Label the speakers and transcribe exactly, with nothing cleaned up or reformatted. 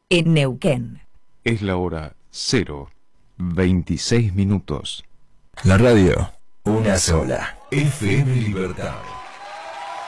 Speaker 1: en Neuquén.
Speaker 2: Es la hora cero veintiséis minutos.
Speaker 3: La radio, una sola. F M Libertad.